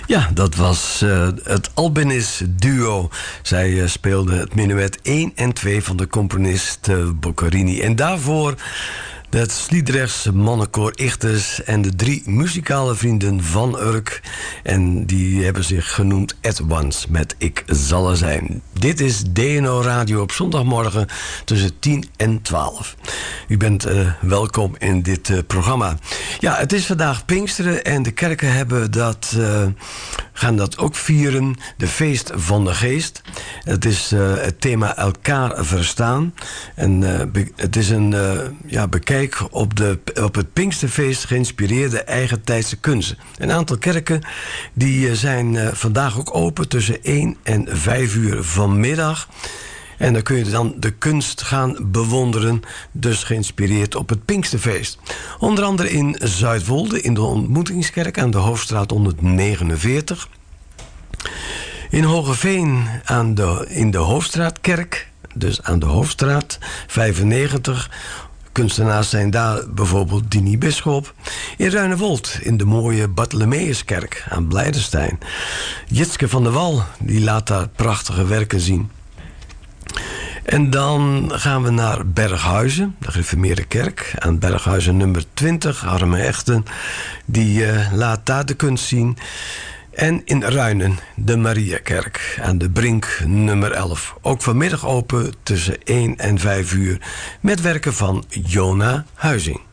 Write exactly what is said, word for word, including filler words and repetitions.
Ja, dat was uh, het Albanese duo. Zij uh, speelden het menuet één en twee van de componist uh, Boccherini. En daarvoor het Sliedrechtse mannenkoor Ichtes en de drie muzikale vrienden van Urk. En die hebben zich genoemd At Once met Ik zal er zijn. Dit is D N O Radio op zondagmorgen tussen tien en twaalf. U bent uh, welkom in dit uh, programma. Ja, het is vandaag Pinksteren en de kerken hebben dat, uh, gaan dat ook vieren. De feest van de geest. Het is uh, het thema elkaar verstaan. En uh, be- het is een uh, ja, bekijk op, de, op het Pinksterfeest geïnspireerde eigentijdse kunsten. Een aantal kerken die uh, zijn uh, vandaag ook open tussen één en vijf uur vanmiddag. En dan kun je dan de kunst gaan bewonderen, dus geïnspireerd op het Pinksterfeest. Onder andere in Zuidwolde, in de Ontmoetingskerk aan de Hoofdstraat honderdnegenenveertig. In Hogeveen aan de, in de Hoofdstraatkerk, dus aan de Hoofdstraat vijfennegentig. Kunstenaars zijn daar bijvoorbeeld Dini Bisschop. In Ruinewold, in de mooie Bartholomeuskerk aan Blijdenstein. Jitske van der Wal, die laat daar prachtige werken zien. En dan gaan we naar Berghuizen, de gereformeerde kerk. Aan Berghuizen nummer twintig, Harme Echten. Die uh, laat daar de kunst zien. En in Ruinen, de Mariakerk, aan de Brink nummer elf. Ook vanmiddag open tussen één en vijf uur. Met werken van Jona Huizing.